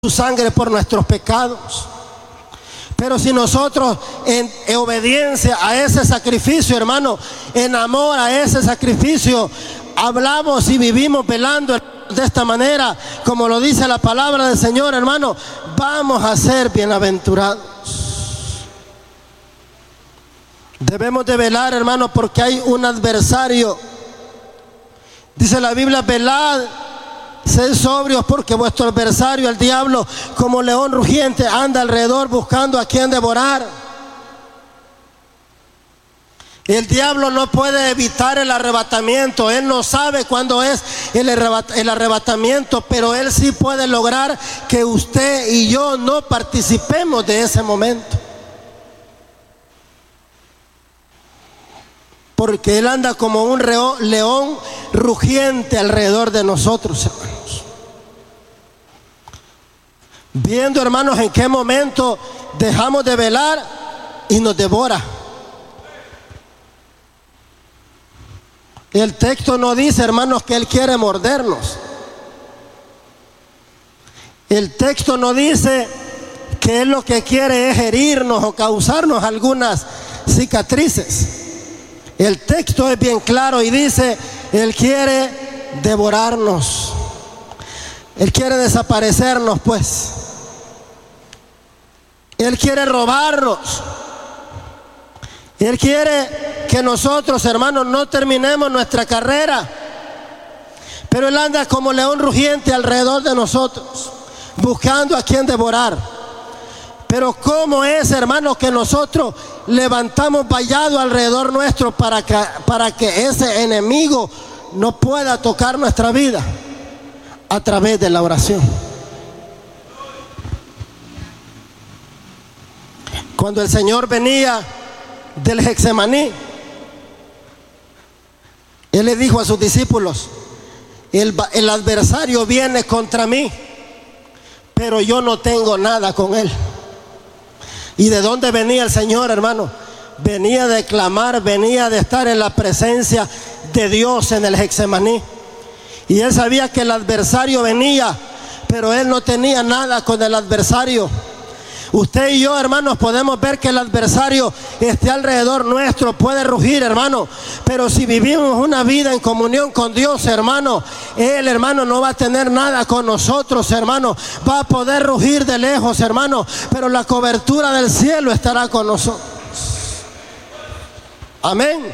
su sangre por nuestros pecados. Pero si nosotros en obediencia a ese sacrificio, hermano, en amor a ese sacrificio, hablamos y vivimos velando de esta manera, como lo dice la palabra del Señor, hermano, vamos a ser bienaventurados. Debemos de velar, hermano, porque hay un adversario. Dice la Biblia: velad, sed sobrios, porque vuestro adversario, el diablo, como león rugiente, anda alrededor buscando a quien devorar. El diablo no puede evitar el arrebatamiento. Él no sabe cuándo es el arrebatamiento, pero él sí puede lograr que usted y yo no participemos de ese momento. Porque él anda como un león rugiente alrededor de nosotros, hermanos. Viendo, hermanos, en qué momento dejamos de velar y nos devora. El texto no dice, hermanos, que él quiere mordernos. El texto no dice que él lo que quiere es herirnos o causarnos algunas cicatrices. El texto es bien claro y dice: él quiere devorarnos. Él quiere desaparecernos, pues. Él quiere robarnos. Él quiere que nosotros, hermanos, no terminemos nuestra carrera. Pero él anda como león rugiente alrededor de nosotros, buscando a quien devorar. Pero ¿cómo es, hermanos, que nosotros levantamos vallado alrededor nuestro para que ese enemigo no pueda tocar nuestra vida? A través de la oración. Cuando el Señor venía del Getsemaní, él le dijo a sus discípulos: el adversario viene contra mí, pero yo no tengo nada con él. ¿Y de dónde venía el Señor, hermano? Venía de clamar, venía de estar en la presencia de Dios en el Getsemaní. Y él sabía que el adversario venía, pero él no tenía nada con el adversario. Usted y yo, hermanos, podemos ver que el adversario esté alrededor nuestro, puede rugir, hermano, pero si vivimos una vida en comunión con Dios, hermano, él, hermano, no va a tener nada con nosotros, hermano. Va a poder rugir de lejos, hermano, pero la cobertura del cielo estará con nosotros. Amén.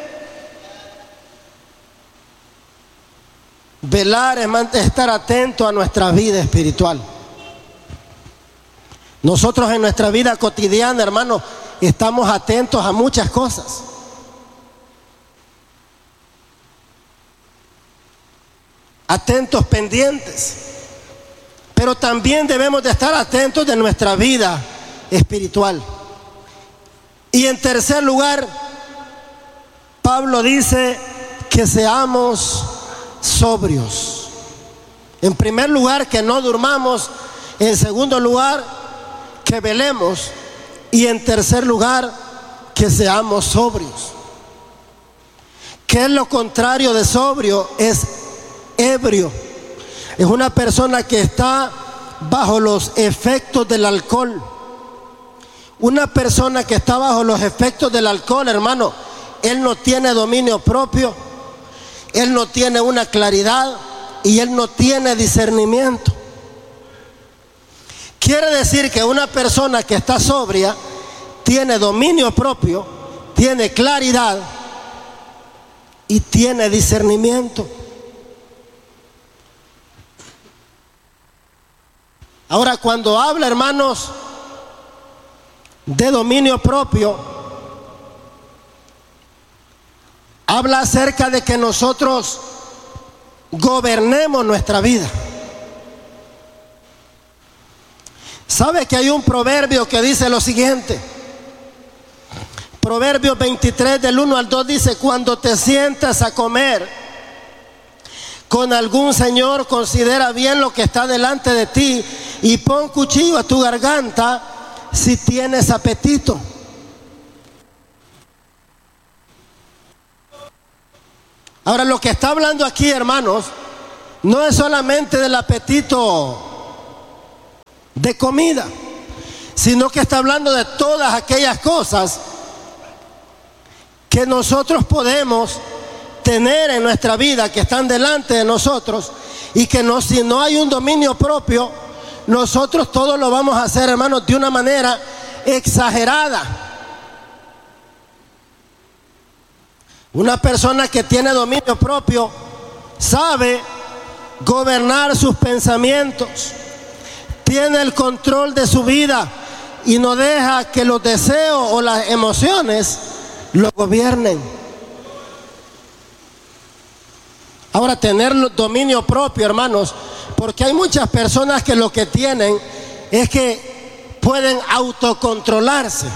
Velar es estar atento a nuestra vida espiritual. Nosotros en nuestra vida cotidiana, hermano, estamos atentos a muchas cosas. Atentos, pendientes. Pero también debemos de estar atentos de nuestra vida espiritual. Y en tercer lugar, Pablo dice que seamos sobrios. En primer lugar, que no durmamos. En segundo lugar, que velemos. Y en tercer lugar, que seamos sobrios. ¿Qué es lo contrario de sobrio? Es ebrio. Es una persona que está bajo los efectos del alcohol. Una persona que está bajo los efectos del alcohol, hermano, él no tiene dominio propio, él no tiene una claridad y él no tiene discernimiento. Quiere decir que una persona que está sobria tiene dominio propio, tiene claridad y tiene discernimiento. Ahora, cuando habla, hermanos, de dominio propio, habla acerca de que nosotros gobernemos nuestra vida. ¿Sabe que hay un proverbio que dice lo siguiente? Proverbios 23 del 1 al 2 dice: cuando te sientas a comer con algún señor, considera bien lo que está delante de ti y pon cuchillo a tu garganta si tienes apetito. Ahora, lo que está hablando aquí, hermanos, no es solamente del apetito de comida, sino que está hablando de todas aquellas cosas que nosotros podemos tener en nuestra vida, que están delante de nosotros, y que no, si no hay un dominio propio, nosotros todo lo vamos a hacer, hermanos, de una manera exagerada. Una persona que tiene dominio propio sabe gobernar sus pensamientos, tiene el control de su vida y no deja que los deseos o las emociones lo gobiernen. Ahora, tener dominio propio, hermanos, porque hay muchas personas que lo que tienen es que pueden autocontrolarse.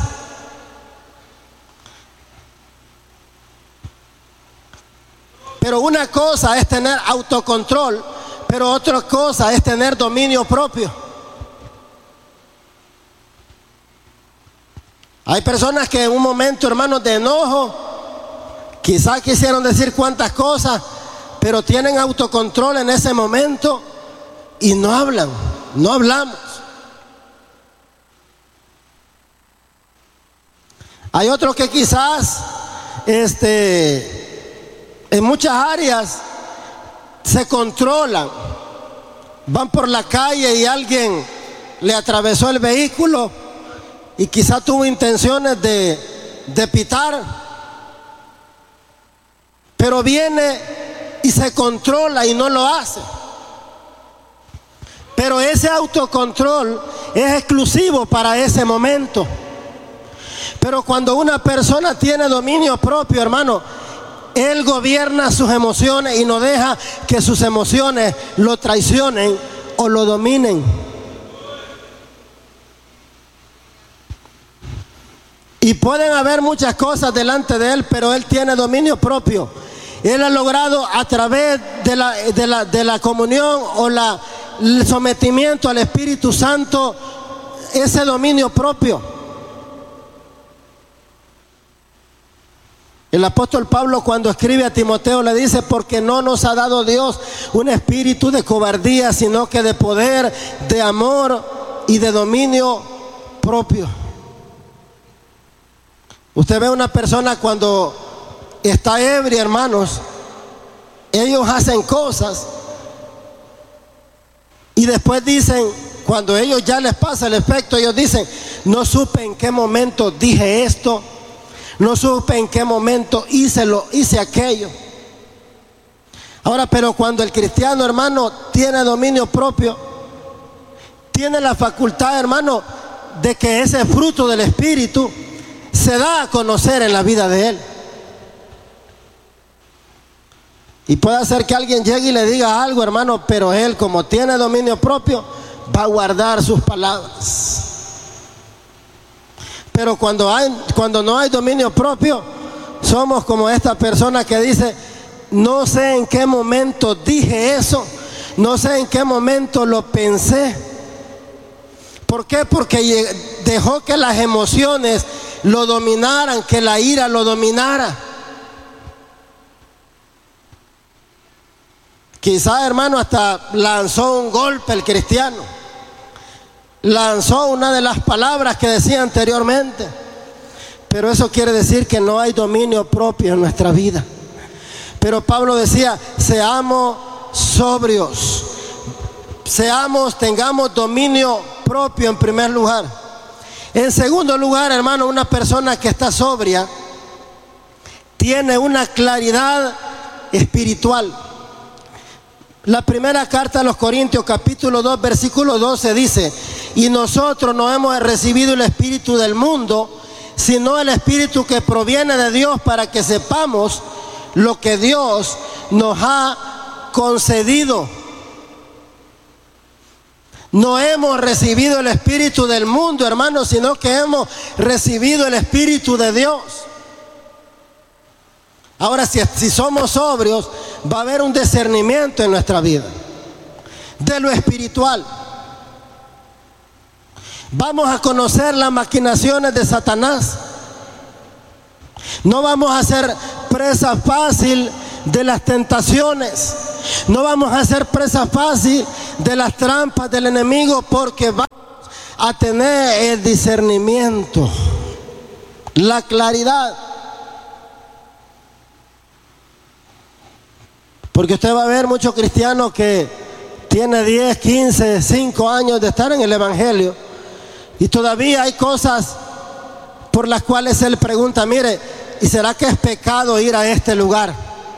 Pero una cosa es tener autocontrol, pero otra cosa es tener dominio propio. Hay personas que en un momento, hermanos, de enojo, quizás quisieron decir cuantas cosas, pero tienen autocontrol en ese momento y no hablan, no hablamos. Hay otros que quizás en muchas áreas se controlan, van por la calle y alguien le atravesó el vehículo y quizás tuvo intenciones de pitar, pero viene y se controla y no lo hace. Pero ese autocontrol es exclusivo para ese momento. Pero cuando una persona tiene dominio propio, hermano, él gobierna sus emociones y no deja que sus emociones lo traicionen o lo dominen. Y pueden haber muchas cosas delante de él, pero él tiene dominio propio. Él ha logrado a través de la comunión o el sometimiento al Espíritu Santo ese dominio propio. El apóstol Pablo, cuando escribe a Timoteo, le dice: porque no nos ha dado Dios un espíritu de cobardía, sino que de poder, de amor y de dominio propio. Usted ve a una persona cuando está ebria, hermanos, ellos hacen cosas y después dicen, cuando a ellos ya les pasa el efecto, ellos dicen: no supe en qué momento dije esto, no supe en qué momento hice aquello. Ahora, pero cuando el cristiano, hermano, tiene dominio propio, tiene la facultad, hermano, de que ese fruto del Espíritu se da a conocer en la vida de él. Y puede ser que alguien llegue y le diga algo, hermano, pero él, como tiene dominio propio, va a guardar sus palabras. Pero cuando no hay dominio propio, somos como esta persona que dice: no sé en qué momento dije eso, no sé en qué momento lo pensé. ¿Por qué? Porque dejó que las emociones lo dominaran, que la ira lo dominara. Quizá, hermano, hasta lanzó un golpe el cristiano, lanzó una de las palabras que decía anteriormente, pero eso quiere decir que no hay dominio propio en nuestra vida. Pero Pablo decía: seamos sobrios, tengamos dominio propio en primer lugar. En segundo lugar, hermano, una persona que está sobria tiene una claridad espiritual. La primera carta a los Corintios, capítulo 2, versículo 12 dice: y nosotros no hemos recibido el espíritu del mundo, sino el espíritu que proviene de Dios, para que sepamos lo que Dios nos ha concedido. No hemos recibido el espíritu del mundo, hermanos, sino que hemos recibido el espíritu de Dios. Ahora, si somos sobrios, va a haber un discernimiento en nuestra vida de lo espiritual. Vamos a conocer las maquinaciones de Satanás. No vamos a ser presa fácil de las tentaciones. No vamos a ser presa fácil de las trampas del enemigo, porque a tener el discernimiento, la claridad. Porque usted va a ver muchos cristianos que tiene 10, 15, 5 años de estar en el Evangelio y todavía hay cosas por las cuales él pregunta, mire, ¿y será que es pecado ir a este lugar?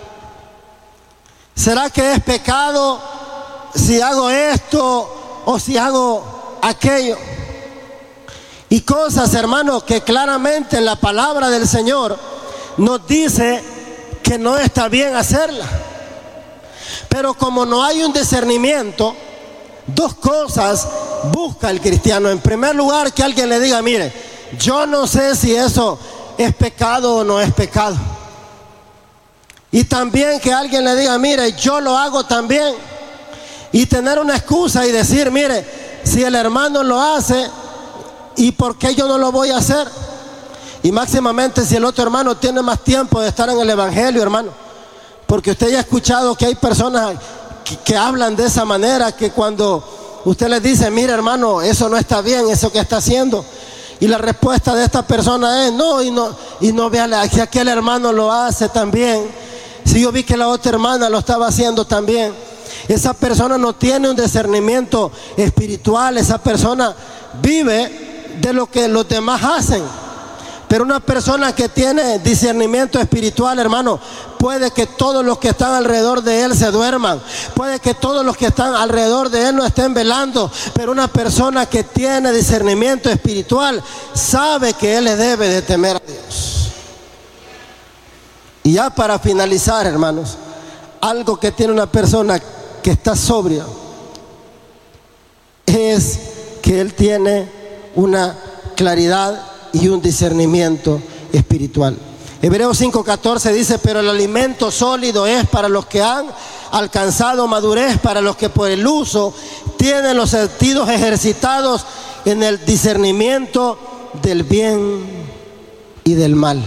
¿Será que es pecado si hago esto o si hago aquello? Y cosas, hermanos, que claramente en la palabra del Señor nos dice que no está bien hacerla. Pero como no hay un discernimiento, dos cosas busca el cristiano. En primer lugar, que alguien le diga, mire, yo no sé si eso es pecado o no es pecado. Y también que alguien le diga, mire, yo lo hago también. Y tener una excusa y decir, mire, si el hermano lo hace, ¿y por qué yo no lo voy a hacer? Y máximamente si el otro hermano tiene más tiempo de estar en el Evangelio, hermano. Porque usted ya ha escuchado que hay personas que hablan de esa manera, que cuando usted les dice, mire hermano, eso no está bien, eso que está haciendo. Y la respuesta de esta persona es, no, véale, si aquel hermano lo hace también. Si yo vi que la otra hermana lo estaba haciendo también. Esa persona no tiene un discernimiento espiritual, esa persona vive de lo que los demás hacen. Pero una persona que tiene discernimiento espiritual, hermano, puede que todos los que están alrededor de él se duerman. Puede que todos los que están alrededor de él no estén velando. Pero una persona que tiene discernimiento espiritual sabe que él le debe de temer a Dios. Y ya para finalizar, hermanos, algo que tiene una persona que está sobria es que él tiene una claridad y un discernimiento espiritual. Hebreos 5:14 dice, pero el alimento sólido es para los que han alcanzado madurez, para los que por el uso tienen los sentidos ejercitados en el discernimiento del bien y del mal.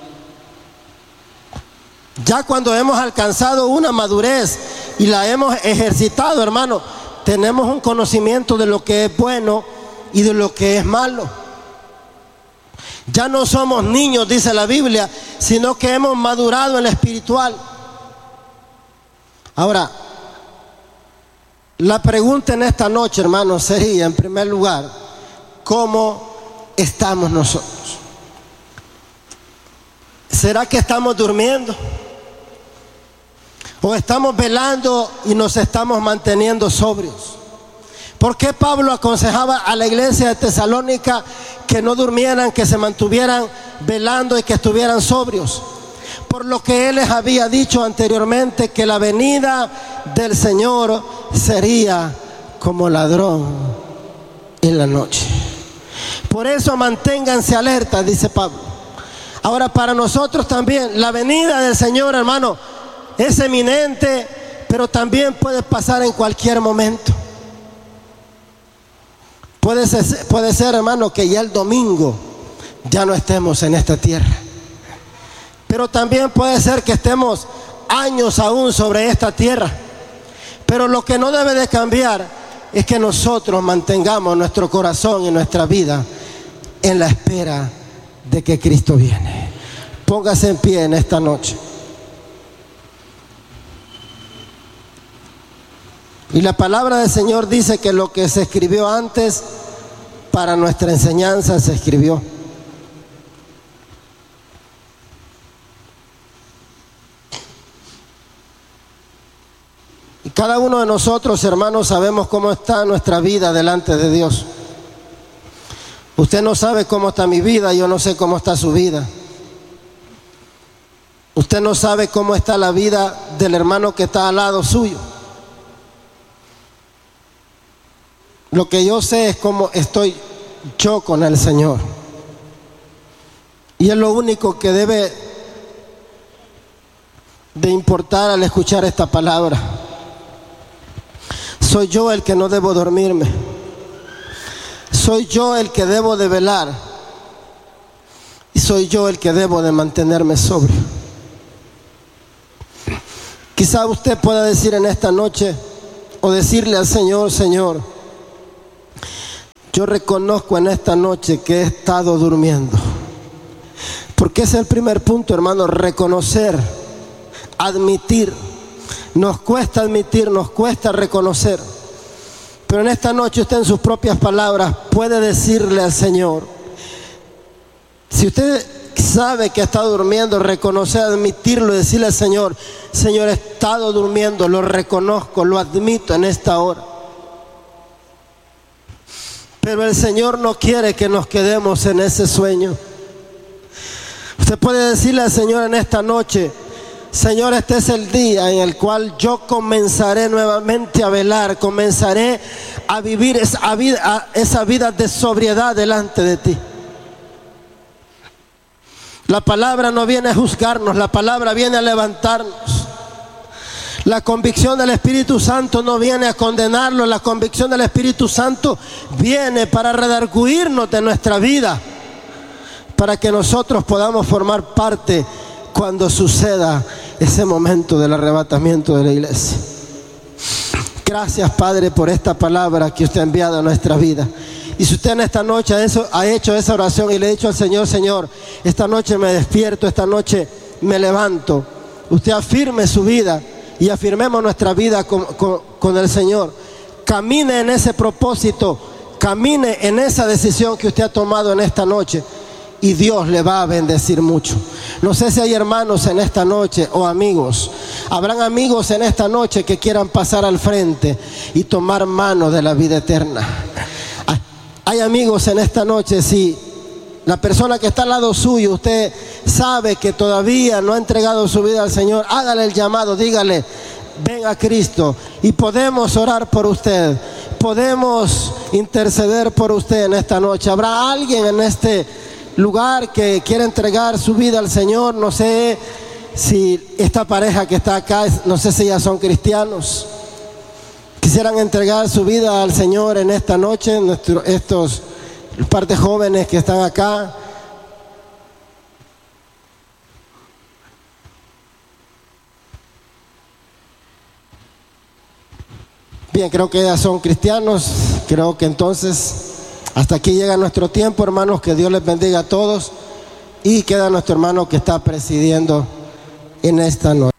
Ya cuando hemos alcanzado una madurez y la hemos ejercitado, hermano, tenemos un conocimiento de lo que es bueno y de lo que es malo. Ya no somos niños, dice la Biblia, sino que hemos madurado en lo espiritual. Ahora, la pregunta en esta noche, hermanos, sería, en primer lugar, ¿cómo estamos nosotros? ¿Será que estamos durmiendo? ¿O estamos velando y nos estamos manteniendo sobrios? ¿Por qué Pablo aconsejaba a la iglesia de Tesalónica que no durmieran, que se mantuvieran velando y que estuvieran sobrios? Por lo que él les había dicho anteriormente, que la venida del Señor sería como ladrón en la noche. Por eso manténganse alerta, dice Pablo. Ahora, para nosotros también, la venida del Señor, hermano, es eminente, pero también puede pasar en cualquier momento. Puede ser, hermano, que ya el domingo ya no estemos en esta tierra. Pero también puede ser que estemos años aún sobre esta tierra. Pero lo que no debe de cambiar es que nosotros mantengamos nuestro corazón y nuestra vida en la espera de que Cristo viene. Póngase en pie en esta noche. Y la palabra del Señor dice que lo que se escribió antes para nuestra enseñanza se escribió. Y cada uno de nosotros, hermanos, sabemos cómo está nuestra vida delante de Dios. Usted no sabe cómo está mi vida, yo no sé cómo está su vida. Usted no sabe cómo está la vida del hermano que está al lado suyo. Lo que yo sé es cómo estoy yo con el Señor. Y es lo único que debe de importar al escuchar esta palabra. Soy yo el que no debo dormirme. Soy yo el que debo de velar. Y soy yo el que debo de mantenerme sobrio. Quizá usted pueda decir en esta noche o decirle al Señor, Señor, Yo reconozco en esta noche que he estado durmiendo. Porque ese es el primer punto, hermano, reconocer, admitir. Nos cuesta admitir, nos cuesta reconocer. Pero en esta noche usted en sus propias palabras puede decirle al Señor, si usted sabe que está durmiendo, reconocer, admitirlo y decirle al Señor, Señor, he estado durmiendo, lo reconozco, lo admito en esta hora. Pero el Señor no quiere que nos quedemos en ese sueño. Usted puede decirle al Señor en esta noche, Señor, este es el día en el cual yo comenzaré nuevamente a velar, comenzaré a vivir esa vida de sobriedad delante de ti. La palabra no viene a juzgarnos, la palabra viene a levantarnos. La convicción del Espíritu Santo no viene a condenarnos, la convicción del Espíritu Santo viene para redarguirnos de nuestra vida, para que nosotros podamos formar parte cuando suceda ese momento del arrebatamiento de la iglesia. Gracias, Padre, por esta palabra que usted ha enviado a nuestra vida. Y si usted en esta noche ha hecho esa oración y le ha dicho al Señor, Señor, esta noche me despierto, esta noche me levanto, usted afirme su vida y afirmemos nuestra vida con el Señor. Camine en ese propósito, camine en esa decisión que usted ha tomado en esta noche. Y Dios le va a bendecir mucho. No sé si hay hermanos en esta noche o amigos. Habrán amigos en esta noche que quieran pasar al frente y tomar mano de la vida eterna. Hay amigos en esta noche, si la persona que está al lado suyo, usted sabe que todavía no ha entregado su vida al Señor, hágale el llamado, dígale, ven a Cristo. Y podemos orar por usted, podemos interceder por usted en esta noche. ¿Habrá alguien en este lugar que quiere entregar su vida al Señor? No sé si esta pareja que está acá, no sé si ya son cristianos, quisieran entregar su vida al Señor en esta noche. Estos par de jóvenes que están acá, bien, creo que ya son cristianos. Creo que entonces hasta aquí llega nuestro tiempo, hermanos. Que Dios les bendiga a todos. Y queda nuestro hermano que está presidiendo en esta noche.